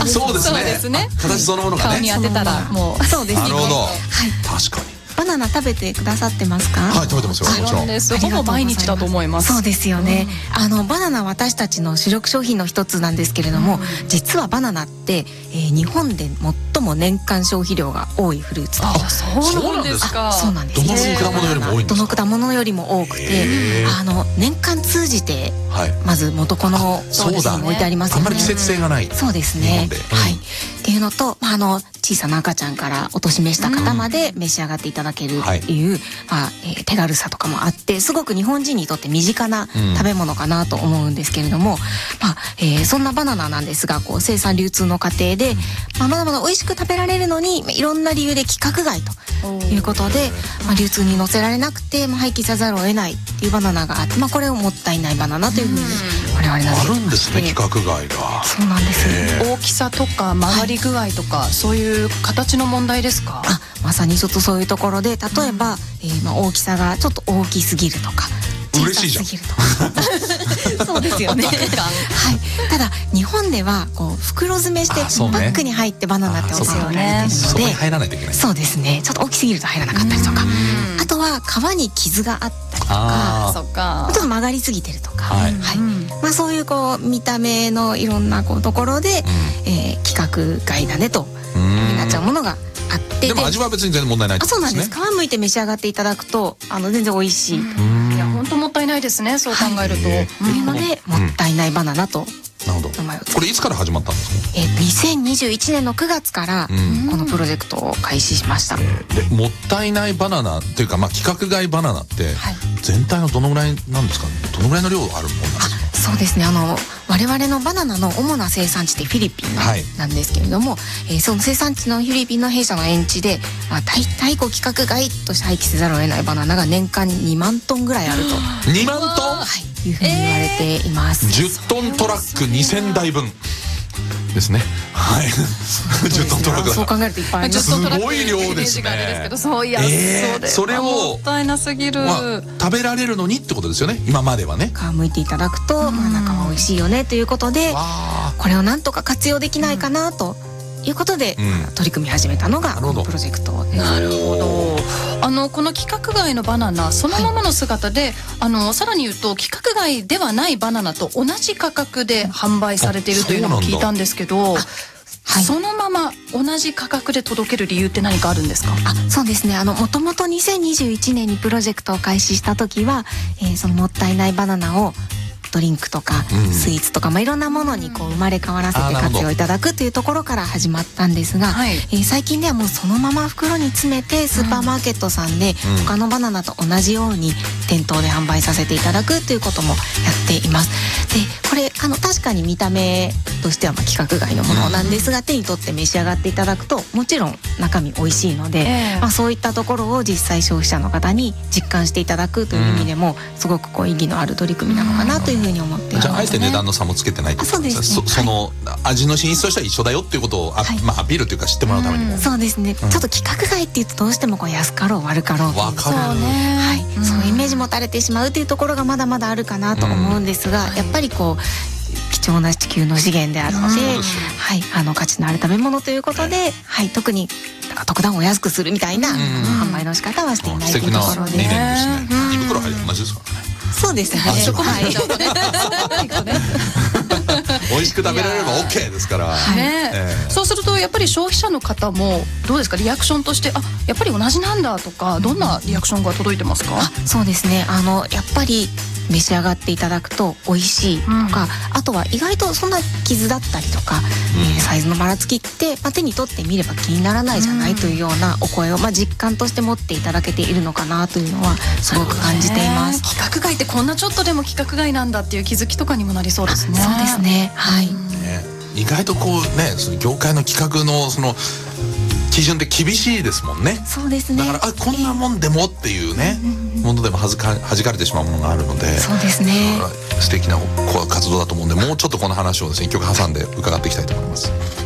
そうですね。形そのものがね。 顔に当てたらもう。 そうです。 なるほど。 はい。 確かに。 バナナ食べてくださってますか？ はい、食べてますよ。もちろん。 です。ほぼ毎日だと思います。 そうですよね。バナナ私たちの主力商品の一つなんですけれども、実はバナナって、日本で最も年間消費量が多いフルーツと。 そうなんですか。 そうなんです。 どの果物よりも多いんですか？ どの果物よりも多くて、年間通じてまず元このそうですね置いてありますよね。 あんまり季節性がない。 そうですね。はい。っていうのと、小さな赤ちゃんからお年めした方まで召し上がっていただけるっていう、手軽さとかもあって、すごく日本人にとって身近な食べ物かなと思うんですけれども、そんなバナナなんですが、生産流通の過程で、まだまだ美味しく食べられるのにいろんな理由で規格外ということで、流通に乗せられなくて、廃棄せざるを得ないっていうバナナがあって、これをもったいないバナナというふうに我々なあるんですね、規格外が。 そうなんです。 大きさとか曲がり具合とか、そういう形の問題ですか？ まさにちょっとそういうところで、例えば、大きさがちょっと大きすぎるとか、 嬉しいじゃん。 そうですよね。はい。ただ日本では袋詰めしてバッグに入ってバナナってお世話になってるので、 そこに入らないといけない。 そうですね。ちょっと大きすぎると入らなかったりとか、あとは皮に傷があったりとか、ちょっと曲がりすぎてるとか、はい。そういう見た目のいろんなところで、規格外だねとなっちゃうものがあって、 でも味は別に全然問題ないですね。 そうなんです。皮むいて召し上がっていただくと全然美味しい。 いや本当もったいないですね。そう考えると。 というのでもったいないバナナと。 なるほど。これいつから始まったんですか ？2021年の9月からこのプロジェクトを開始しました。 でもったいないバナナっていうか、規格外バナナって全体のどのぐらいなんですかね？どのぐらいの量あるものなんですか？ そうですね。我々のバナナの主な生産地ってフィリピンなんですけれども、その生産地のフィリピンの弊社の園地で、大体規格外として廃棄せざるを得ないバナナが年間2万トンぐらいあると。 2万トン？ はい、いうふうに言われています。 10トントラック2000台分ですね。はい。10トントラック。 そう考えるといっぱいあります。 すごい量ですね。それをもったいなすぎる。 食べられるのにってことですよね。今まではね。 皮むいていただくと中は美味しいよねということで、これをなんとか活用できないかなということで取り組み始めたのがこのプロジェクトです。 なるほど。この規格外のバナナそのままの姿で、さらに言うと規格外ではないバナナと同じ価格で販売されているというのを聞いたんですけど、そのまま同じ価格で届ける理由って何かあるんですか？ そうですね。もともと2021年にプロジェクトを開始した時は、そのもったいないバナナをドリンクとかスイーツとか、いろんなものに生まれ変わらせて活用いただくというところから始まったんですが、最近ではもうそのまま袋に詰めてスーパーマーケットさんで他のバナナと同じように店頭で販売させていただくということもやっています。でこれ確かに見た目としては規格外のものなんですが、手に取って召し上がっていただくともちろん中身美味しいので、そういったところを実際消費者の方に実感していただくという意味でもすごく意義のある取り組みなのかなというふうに思っていますね。 じゃああえて値段の差もつけてないってことですね。その味の品質としては一緒だよっていうことをアピールというか知ってもらうためにも。 そうですね。ちょっと規格外っていうとどうしても安かろう悪かろうわかる。 そういうイメージ持たれてしまうというところがまだまだあるかなと思うんですが、やっぱり貴重な地球の資源であるので、価値のある食べ物ということで、特に特段お安くするみたいな販売の仕方はしていないというところで、 理念ですね。胃袋入って同じですからね。 そうですね。 そこまでちょっとね。 美味しく食べられれば OK ですから。 そうするとやっぱり消費者の方もどうですか、リアクションとしてやっぱり同じなんだとか、どんなリアクションが届いてますか？ そうですね。やっぱり召し上がっていただくと美味しいとか、あとは意外とそんな傷だったりとか、サイズのばらつきって、手に取ってみれば気にならないじゃないというようなお声を、実感として持っていただけているのかなというのはすごく感じています。 規格外ってこんなちょっとでも規格外なんだっていう気づきとかにもなりそうですね。 そうですね。はい。 意外とその業界の規格の基準って厳しいですもんね。 そうですね。 だからこんなもんでもっていうね、ものでも弾かれてしまうものがあるので、 そうですね。 素敵な活動だと思うんで、もうちょっとこの話をですね一曲挟んで伺っていきたいと思います。